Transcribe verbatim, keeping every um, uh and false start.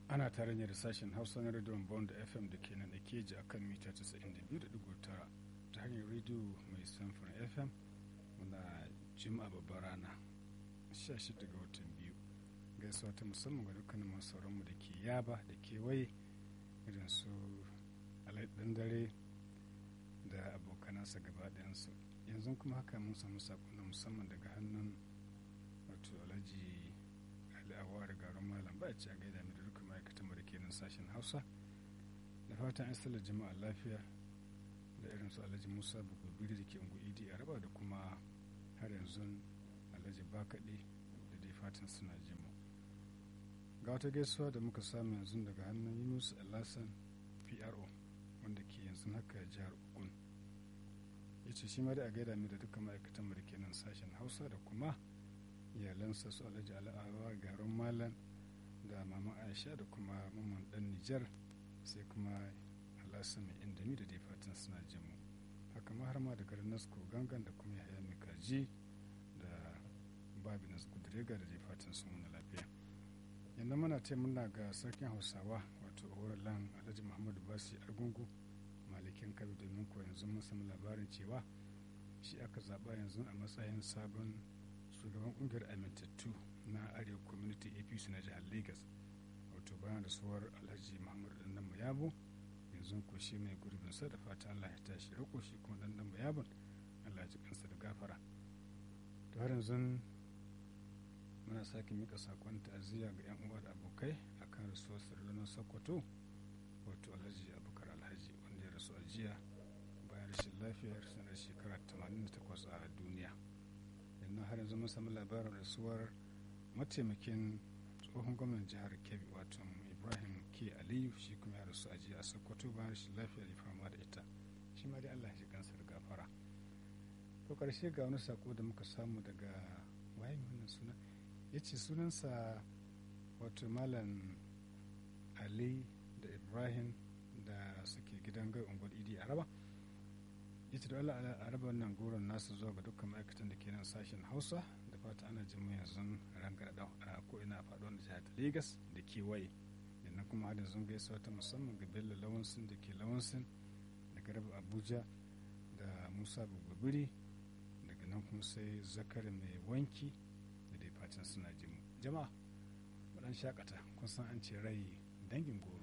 ana tare ne da sashen hausa na rediyon bond f m da ke nan keji a kan mita casa'in da biyu da digo tara ta hanyar rediyo mai samfurin f m muna jima'a babbar rana sha shida ga watan biyu gaisuwa ta musamman ga dukkanin masu mu da ke yaba da kewaye irin su alaɗin dare da abokanansa gaba ɗayansu yanzu kuma haka mun samu saƙo na musamman daga hannun wato alhaji al'awar garin malam ba a ci a gaida mai da dukkan ma'aikatan da ke nan sashen hausa da fatan an sallar jama'a lafiya da irin su alhaji musa bugubiri da ke ungu idi a raba da kuma har yanzu alhaji bakaɗe da dai fatan suna jimu ga wata gaisuwa da muka samu yanzu daga hannun yunus alhassan p r o wanda ke yanzu haka jihar ogun ya ce shi ma da a gaida mai da dukkan ma'aikatan da ke nan sashen hausa da kuma iyalansa su alhaji al'awa garin malam da mama aisha da kuma mamman dan nijar sai kuma alhassan mai indami da dai fatan suna jimu haka ma har ma da garin nasko gangan da kuma yaya mai kaji da babi nasu kudurega da dai fatan sun wani lafiya yanzu muna ce muna ga sarkin hausawa wato lan alhaji muhammadu basi argungu malikin kabi domin ko yanzu mun samu labarin cewa shi aka zaba yanzu a matsayin sabon shugaban kungiyar amintattu na arewa community apc na jihar lagos wato bayan da suwar alhaji muhammadu dandan mayabo yanzu ko shi mai gurbin sa da fata allah ya tashi riko shi kuma dandan mayabon allah ya ji kansa da gafara to har yanzu muna sake mika sakon ta'aziyya ga yan uwa da abokai akan rasuwar sardunan sokoto wato alhaji abubakar alhaji wanda ya rasu a jiya bayan rashin lafiyar sanar shekara tamanin da takwas a duniya yanzu har yanzu mun samu labarin rasuwar mataimakin tsohon gwamnan jihar kebbi wato ibrahim k aliyu shi kuma ya rasu a jiya a sokoto bayan rashin lafiyar ya fama da ita shi ma dai allah ya kansa da gafara to karshe ga wani sako da muka samu daga waye wannan suna ya ce sunansa wato malam ali da ibrahim da suke gidan gai unguwar idi araba ya ce da allah a raba wannan goron nasu zuwa ga dukkan ma'aikatan da ke nan sashen hausa da fata ana jin yanzu rangar a ko'ina a faɗuwar jihar ta lagos da kewaye yannan kuma hada zun gaisuwa ta musamman ga bello lawansin da ke lawansin da garba abuja da musa bugubiri daga nan kuma sai zakari mai wanki da dai fatan suna jimu jama'a waɗan shakata kun san an ce rai dangin gobe